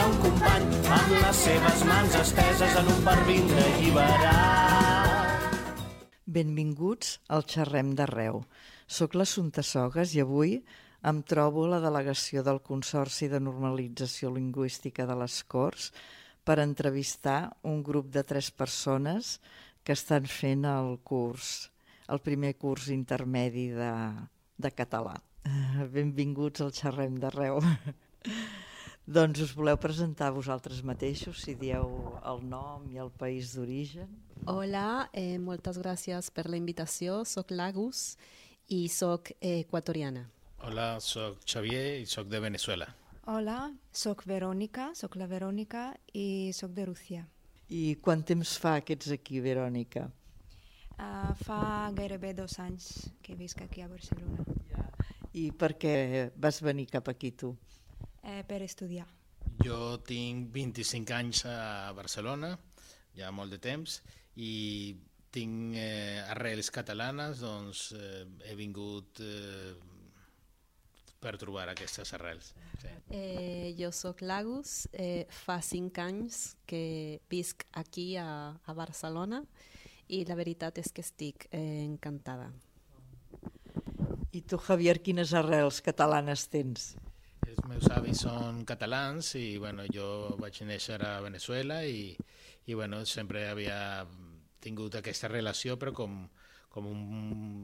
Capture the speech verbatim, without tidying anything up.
un company amb les seves mans esteses en un per vindre alliberat. Benvinguts al Xerrem d'Arreu. Soc l'Assumpta Sogas i avui em trobo a la delegació del Consorci de Normalització Lingüística de les Corts per entrevistar un grup de tres persones que estan fent el curs, el primer curs intermedi de, de català. Benvinguts al Xerrem d'Arreu. Doncs us voleu presentar vosaltres mateixos, si dieu el nom i el país d'origen? Hola, eh, moltes gràcies per la invitació. Soc Lagos i soc eh, equatoriana. Hola, soc Xavier i soc de Venezuela. Hola, soc Verònica, soc la Verònica i soc de Rússia. I quant temps fa que ets aquí, Verònica? Uh, fa gairebé dos anys que visc aquí a Barcelona. I per què vas venir cap aquí, tu? Eh, per estudiar. Jo tinc vint-i-cinc anys a Barcelona, ja molt de temps, i tinc eh, arrels catalanes, doncs eh, he vingut eh, per trobar aquestes arrels. Sí. Eh, jo soc Lagos, eh, fa cinc anys que visc aquí a, a Barcelona i la veritat és que estic eh, encantada. I tu, Javier, quines arrels catalanes tens? Els meus avis són catalans i bueno, jo vaig néixer a Venezuela i, i bueno, sempre havia tingut aquesta relació, però com, com un